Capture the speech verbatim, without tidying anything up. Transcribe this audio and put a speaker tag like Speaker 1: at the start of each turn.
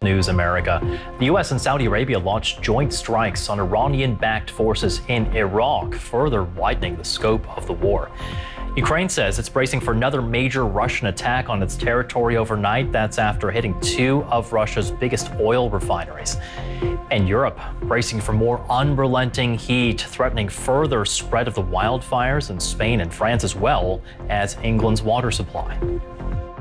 Speaker 1: News America. The U S and Saudi Arabia launched joint strikes on Iranian-backed forces in Iraq, further widening the scope of the war. Ukraine says it's bracing for another major Russian attack on its territory overnight. That's after hitting two of Russia's biggest oil refineries. And Europe bracing for more unrelenting heat, threatening further spread of the wildfires in Spain and France, as well as England's water supply.